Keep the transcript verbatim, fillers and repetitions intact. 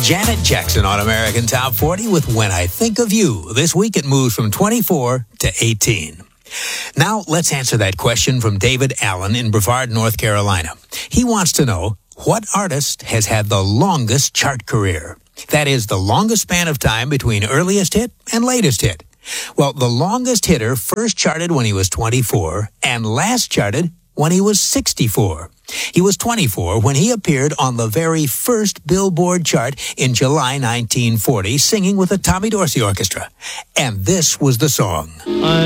Janet Jackson on American Top forty with When I Think of You. This week it moves from twenty-four to eighteen. Now let's answer that question from David Allen in Brevard, North Carolina. He wants to know, what artist has had the longest chart career? That is, the longest span of time between earliest hit and latest hit. Well, the longest hitter first charted when he was twenty-four and last charted when he was sixty-four. He was twenty-four when he appeared on the very first Billboard chart in July nineteen forty, singing with the Tommy Dorsey Orchestra. And this was the song. I